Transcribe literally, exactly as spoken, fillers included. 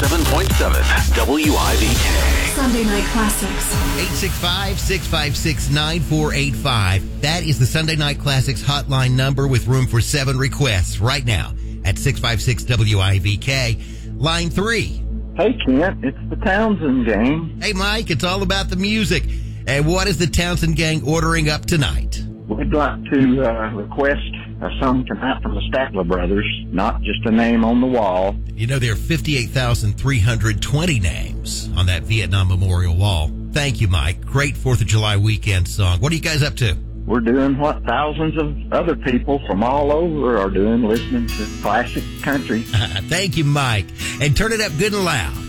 seven point seven W I V K. Sunday Night Classics. eight six five, six five six, nine four eight five. That is the Sunday Night Classics hotline number with room for seven requests right now at six five six W I V K. Line three. Hey, Kent, it's the Townsend Gang. Hey, Mike, it's all about the music. And what is the Townsend Gang ordering up tonight? We'd like to uh, request a song tonight from the Statler Brothers, not just a name on the wall. You know, there are fifty-eight thousand three hundred twenty names on that Vietnam Memorial Wall. Thank you, Mike. Great fourth of July weekend song. What are you guys up to? We're doing what thousands of other people from all over are doing, listening to classic country. Thank you, Mike. And turn it up good and loud.